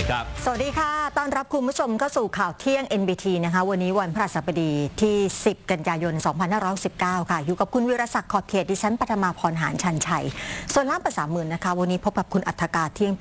ดีครับสวัสดีค่ะต้อนรับคุณผู้ชมเข้าสู่ข่าวเที่ยง NBT นะคะวันนี้วันพฤหัสบดีที่ 10 กันยายน 2519 ค่ะอยู่กับคุณวิรศักดิ์ขอบเขตดิฉันปฐมาพรหารชันชัยส่วนล่ามภาษาหมื่นนะคะวันนี้พบกับคุณอัฏฐกาเที่ยง